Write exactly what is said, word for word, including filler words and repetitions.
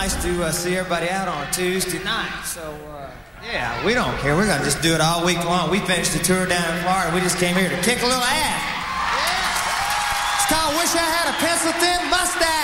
nice to uh, see everybody out on a Tuesday night. So, uh, yeah, we don't care. We're going to just do it all week long. We finished the tour down in Florida. We just came here to kick a little ass. Yeah. It's called Wish I Had a Pencil-Thin Mustache.